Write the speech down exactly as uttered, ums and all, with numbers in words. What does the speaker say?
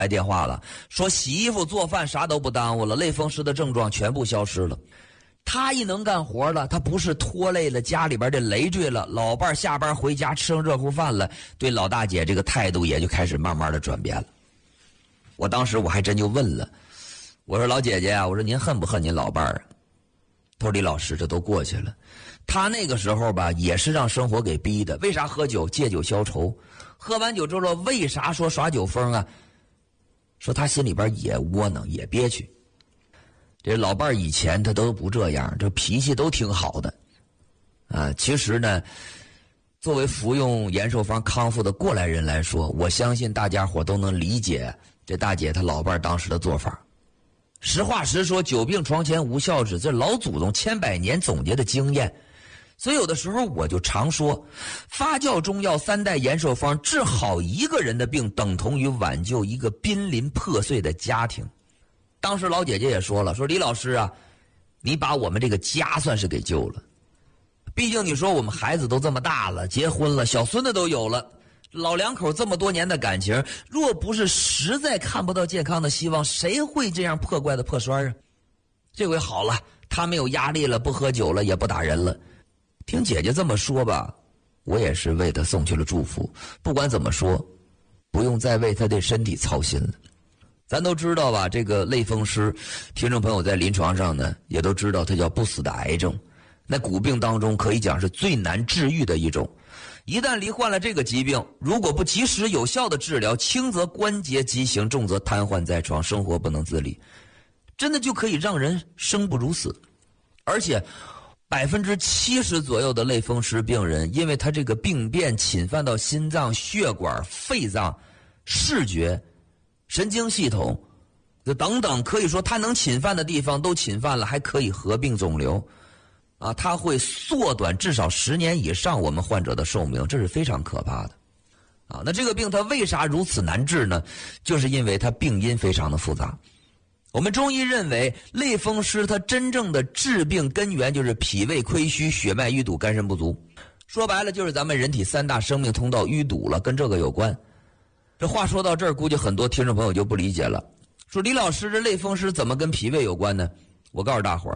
来电话了，说洗衣服做饭啥都不耽误了，类风湿的症状全部消失了。他一能干活了，他不是拖累了家里边的累赘了，老伴下班回家吃上热乎饭了，对老大姐这个态度也就开始慢慢的转变了。我当时我还真就问了，我说老姐姐啊，我说您恨不恨您老伴儿啊？他说李老师这都过去了，他那个时候吧也是让生活给逼的，为啥喝酒？借酒消愁。喝完酒之后为啥说耍酒疯啊？说他心里边也窝囊也憋屈。这老伴儿以前他都不这样，这脾气都挺好的啊。其实呢，作为服用延寿方康复的过来人来说，我相信大家伙都能理解这大姐她老伴儿当时的做法。实话实说，久病床前无孝子，这老祖宗千百年总结的经验。所以有的时候我就常说，发酵中药三代延寿方治好一个人的病，等同于挽救一个濒临破碎的家庭。当时老姐姐也说了，说李老师啊，你把我们这个家算是给救了。毕竟你说我们孩子都这么大了，结婚了，小孙子都有了，老两口这么多年的感情，若不是实在看不到健康的希望，谁会这样破罐子破摔啊？这回好了，他没有压力了，不喝酒了，也不打人了。听姐姐这么说吧，我也是为他送去了祝福。不管怎么说，不用再为他的身体操心了。咱都知道吧，这个类风湿，听众朋友在临床上呢也都知道，它叫不死的癌症。那骨病当中可以讲是最难治愈的一种。一旦罹患了这个疾病，如果不及时有效的治疗，轻则关节畸形，重则瘫痪在床，生活不能自理，真的就可以让人生不如死。而且百分之七十左右的类风湿病人，因为他这个病变侵犯到心脏、血管、肺脏、视觉、神经系统等等，可以说它能侵犯的地方都侵犯了，还可以合并肿瘤啊，它会缩短至少十年以上我们患者的寿命，这是非常可怕的啊。那这个病它为啥如此难治呢？就是因为它病因非常的复杂。我们中医认为，类风湿它真正的治病根源就是脾胃亏虚、血脉淤堵、肝肾不足。说白了就是咱们人体三大生命通道淤堵了，跟这个有关。这话说到这儿，估计很多听众朋友就不理解了，说李老师这类风湿怎么跟脾胃有关呢？我告诉大伙儿，